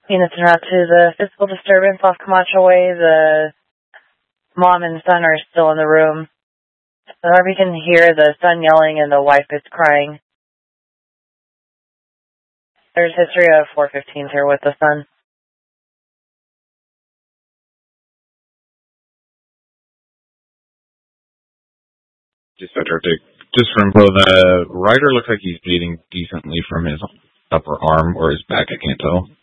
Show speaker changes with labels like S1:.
S1: Units en route to the physical disturbance off Camacho Way. The mom and son are still in the room. We can hear the son yelling and the wife is crying. There's history of 415s here with the son.
S2: Dispatcher update. Just for info, the rider looks like he's bleeding decently from his upper arm or his back, I can't tell.